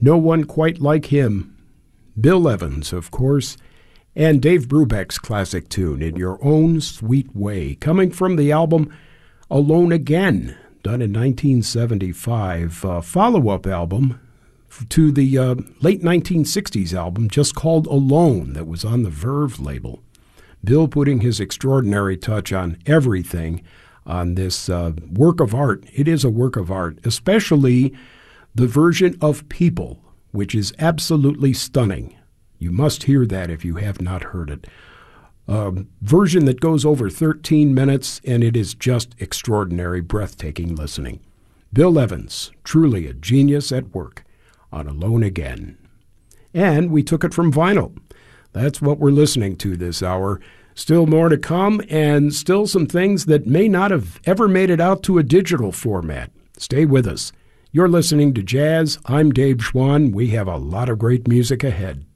No One Quite Like Him. Bill Evans, of course, and Dave Brubeck's classic tune, In Your Own Sweet Way, coming from the album Alone Again, done in 1975, a follow-up album to the late 1960s album just called Alone that was on the Verve label. Bill putting his extraordinary touch on everything on this work of art. It is a work of art, especially the version of People, which is absolutely stunning. You must hear that if you have not heard it. Version that goes over 13 minutes, and it is just extraordinary, breathtaking listening. Bill Evans, truly a genius at work on Alone Again. And we took it from vinyl. That's what we're listening to this hour. Still more to come, and still some things that may not have ever made it out to a digital format. Stay with us. You're listening to Jazz. I'm Dave Schwann. We have a lot of great music ahead.